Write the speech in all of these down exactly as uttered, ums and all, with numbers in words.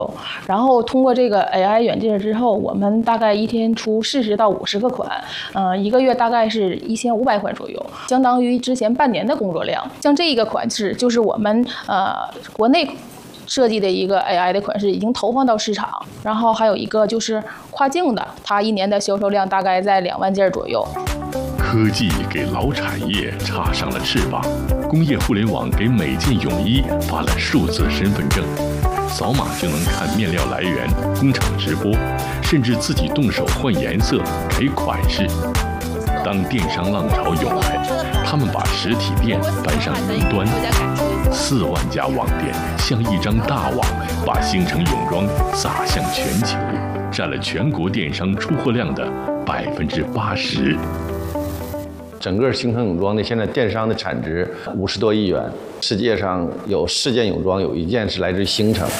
然后通过这个 A I 软件之后，我们大概一天出四十到五十个款，呃，一个月大概是一千五百款左右，相当于之前半年的工作量。像这一个款式，就是我们呃国内设计的一个 A I 的款式，已经投放到市场。然后还有一个就是跨境的，它一年的销售量大概在两万件左右。 科技给老产业插上了翅膀，工业互联网给每件泳衣发了数字身份证。扫码就能看面料来源、工厂直播，甚至自己动手换颜色、改款式。当电商浪潮涌来，他们把实体店搬上云端，四万家网店像一张大网，把星城泳装撒向全球，占了全国电商出货量的百分之八十。 整个星城泳装的现在电商的产值五十多亿元，世界上有四件泳装，有一件是来自星城。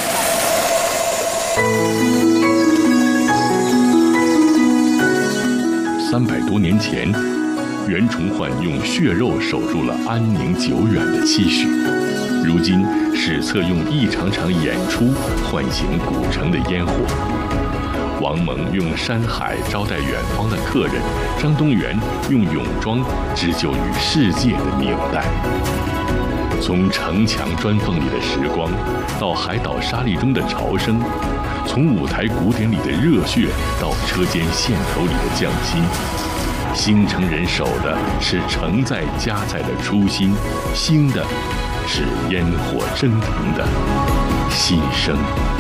三百多年前，袁崇焕用血肉守住了安宁久远的期许。如今，史册用一场场演出唤醒古城的烟火。王蒙用山海招待远方的客人，张东元用泳装织就与世界的纽带。从城墙砖缝里的时光，到海岛沙砾中的潮声，从舞台古典里的热血，到车间线头里的匠心，星城人守的是承载加载的初心，兴的是烟火蒸腾的新生。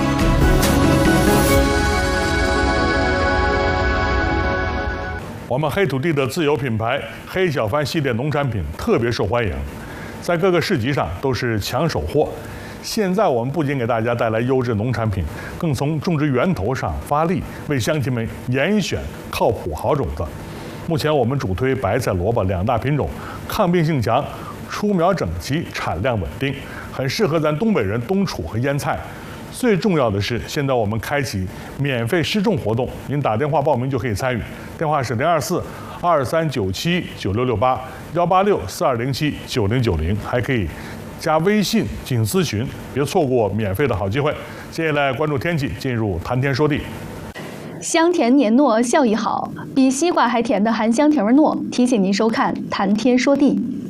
我们黑土地的自有品牌黑小帆系列农产品特别受欢迎，在各个市集上都是抢手货。现在我们不仅给大家带来优质农产品，更从种植源头上发力，为乡亲们严选靠谱好种子。目前我们主推白菜、萝卜两大品种，抗病性强，出苗整齐，产量稳定，很适合咱东北人冬储和腌菜。最重要的是，现在我们开启免费试种活动，您打电话报名就可以参与，电话是零二四二三九七九六六八幺八六四二零七九零九零，还可以加微信进行咨询，别错过免费的好机会。接下来关注天气，进入谈天说地。 香甜黏糯，效益好，比西瓜还甜的含香甜味糯，提醒您收看谈天说地。